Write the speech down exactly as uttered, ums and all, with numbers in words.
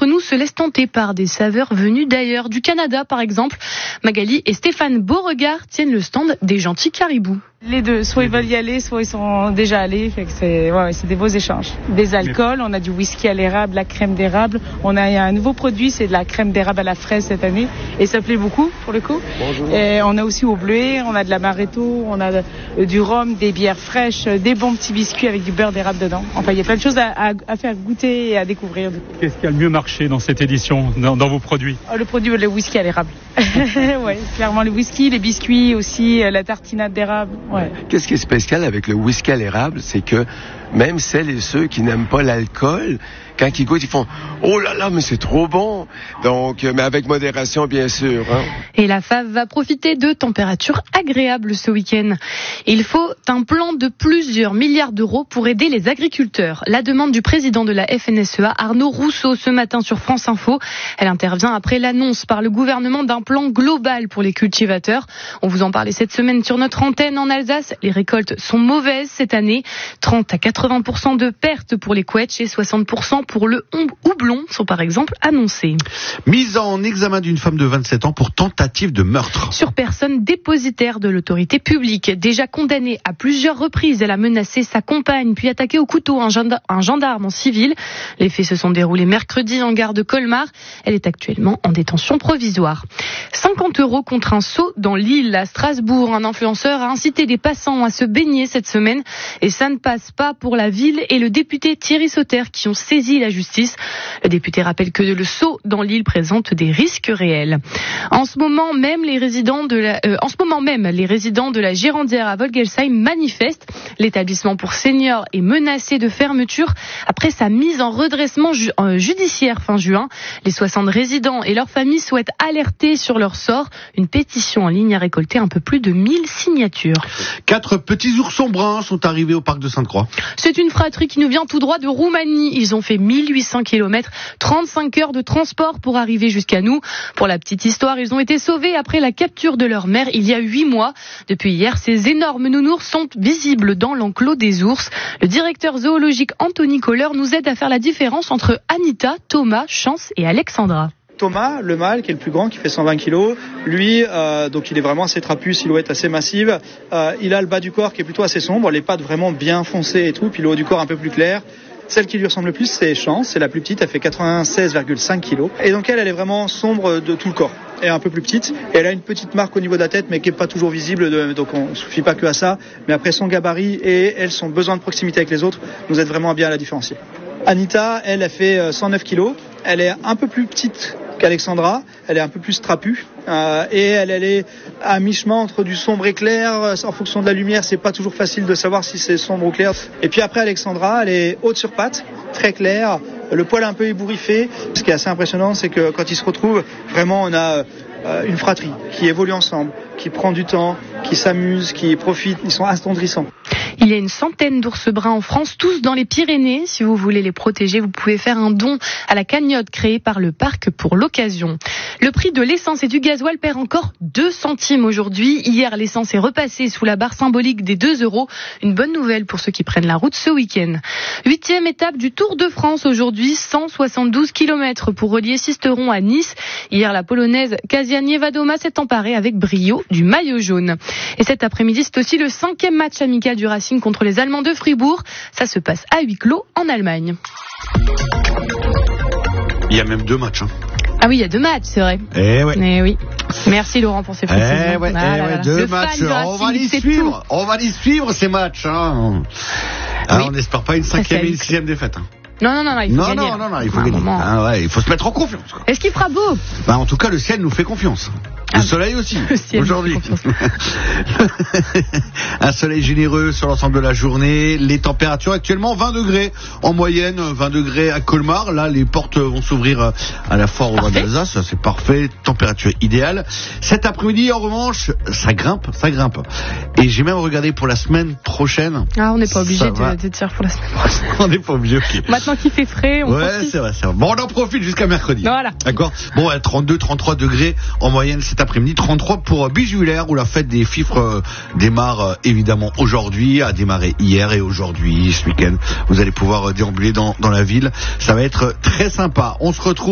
d'entre nous se laissent tenter par des saveurs venues d'ailleurs, du Canada par exemple. Magali et Stéphane Beauregard tiennent le stand des gentils caribous. Les deux, soit ils veulent y aller, soit ils sont déjà allés. Fait que c'est, ouais, c'est des beaux échanges. Des alcools, on a du whisky à l'érable, la crème d'érable. On a un nouveau produit, c'est de la crème d'érable à la fraise cette année. Et ça plaît beaucoup, pour le coup. Bonjour. Et on a aussi au bleuet, on a de l'amaretto, on a du rhum, des bières fraîches, des bons petits biscuits avec du beurre d'érable dedans. Enfin, il y a plein de choses à, à, à faire goûter et à découvrir. Qu'est-ce qui a le mieux marché dans cette édition, dans, dans vos produits? Oh, le produit, le whisky à l'érable. Ouais, clairement le whisky, les biscuits aussi, la tartinade d'érable. Ouais. Qu'est-ce qui est spécial avec le whisky à l'érable, c'est que même celles et ceux qui n'aiment pas l'alcool, quand ils goûtent, ils font « Oh là là, mais c'est trop bon !» Donc, mais avec modération, bien sûr. Hein. Et la F A V va profiter de températures agréables ce week-end. Il faut un plan de plusieurs milliards d'euros pour aider les agriculteurs. La demande du président de la F N S E A, Arnaud Rousseau, ce matin sur France Info. Elle intervient après l'annonce par le gouvernement d'un plan global pour les cultivateurs. On vous en parlait cette semaine sur notre antenne en Alsace. Les récoltes sont mauvaises cette année. trente à quatre-vingts pour cent de pertes pour les quetchs et soixante pour cent pour le houblon sont par exemple annoncés. Mise en examen d'une femme de vingt-sept ans pour tentative de meurtre. Sur personne dépositaire de l'autorité publique. Déjà condamnée à plusieurs reprises, elle a menacé sa compagne puis attaqué au couteau un gendarme, un gendarme en civil. Les faits se sont déroulés mercredi en gare de Colmar. Elle est actuellement en détention provisoire. cinquante euros contre un seau dans l'île à Strasbourg. Un influenceur a incité des passants à se baigner cette semaine et ça ne passe pas pour la ville et le député Thierry Sauter qui ont saisi la justice. Le député rappelle que le saut dans l'île présente des risques réels. En ce moment même, les résidents de la, euh, en ce moment même, les résidents de la Girandière à Volgelsheim manifestent. L'établissement pour seniors est menacé de fermeture après sa mise en redressement ju- euh, judiciaire fin juin. Les soixante résidents et leurs familles souhaitent alerter sur leur sort. Une pétition en ligne a récolté un peu plus de mille signatures. Quatre petits oursons bruns sont arrivés au parc de Sainte-Croix. C'est une fratrie qui nous vient tout droit de Roumanie. Ils ont fait mille huit cents kilomètres, trente-cinq heures de transport pour arriver jusqu'à nous. Pour la petite histoire, ils ont été sauvés après la capture de leur mère il y a huit mois. Depuis hier, ces énormes nounours sont visibles dans l'enclos des ours. Le directeur zoologique Anthony Kohler nous aide à faire la différence entre Anita, Thomas, Chance et Alexandra. Thomas, le mâle, qui est le plus grand, qui fait cent vingt kilos, lui, euh, donc il est vraiment assez trapu, silhouette assez massive. Euh, il a le bas du corps qui est plutôt assez sombre, les pattes vraiment bien foncées et tout, puis le haut du corps un peu plus clair. Celle qui lui ressemble le plus, c'est Chance, c'est la plus petite, elle fait quatre-vingt-seize virgule cinq kilos. Et donc elle, elle est vraiment sombre de tout le corps. Elle est un peu plus petite, et elle a une petite marque au niveau de la tête, mais qui n'est pas toujours visible, de, donc on ne suffit pas que à ça. Mais après son gabarit et elle, son besoin de proximité avec les autres, nous aide vraiment bien à la différencier. Anita, elle, elle fait cent neuf kilos, elle est un peu plus petite qu'Alexandra, elle est un peu plus trapue euh, et elle, elle est à mi-chemin entre du sombre et clair. En fonction de la lumière, c'est pas toujours facile de savoir si c'est sombre ou clair. Et puis après Alexandra, elle est haute sur pattes, très claire, le poil un peu ébouriffé. Ce qui est assez impressionnant, c'est que quand ils se retrouvent, vraiment on a euh, une fratrie qui évolue ensemble, qui prend du temps, qui s'amuse, qui profite, ils sont attendrissants. Il y a une centaine d'ours bruns en France, tous dans les Pyrénées. Si vous voulez les protéger, vous pouvez faire un don à la cagnotte créée par le parc pour l'occasion. Le prix de l'essence et du gasoil perd encore deux centimes aujourd'hui. Hier, l'essence est repassée sous la barre symbolique des deux euros. Une bonne nouvelle pour ceux qui prennent la route ce week-end. Huitième étape du Tour de France aujourd'hui, cent soixante-douze kilomètres pour relier Sisteron à Nice. Hier, la Polonaise Kasia Niewiadoma s'est emparée avec brio du maillot jaune. Et cet après-midi, c'est aussi le cinquième match amical du Racing contre les Allemands de Fribourg. Ça se passe à huis clos en Allemagne. Il y a même deux matchs. Hein. Ah oui, il y a deux matchs, c'est vrai. Eh ouais. Eh oui. Merci Laurent pour ces précisions. Eh ouais, ah eh là ouais là. deux Le matchs. On va les suivre. Tout. On va les suivre ces matchs. Hein. Ah, oui. On n'espère pas une cinquième et une sixième défaite. Hein. Non, non, non, non, il faut non, gagner. Non, non, non, il faut ah, gagner. Ah, ouais, il faut se mettre en confiance. Quoi. Est-ce qu'il fera beau? Bah, en tout cas, le ciel nous fait confiance. Le ah, soleil aussi, aujourd'hui. Un soleil généreux sur l'ensemble de la journée. Les températures actuellement vingt degrés en moyenne, vingt degrés à Colmar. Là, les portes vont s'ouvrir à la foire au vin d'Alsace. C'est parfait, température idéale. Cet après-midi, en revanche, ça grimpe, ça grimpe. Et j'ai même regardé pour la semaine prochaine. Ah, on n'est pas obligé de, de dire pour la semaine prochaine. On n'est pas obligé, ok. Maintenant qu'il fait frais, on Ouais, profite. c'est vrai, c'est vrai. Bon, on en profite jusqu'à mercredi. Voilà. D'accord. Bon, à trente-deux, trente-trois degrés en moyenne cet après-midi. trente-trois pour Bijoulaire où la fête des fifres euh, démarre euh, évidemment aujourd'hui, a démarré hier et aujourd'hui, ce week-end. Vous allez pouvoir euh, déambuler dans, dans la ville. Ça va être très sympa. On se retrouve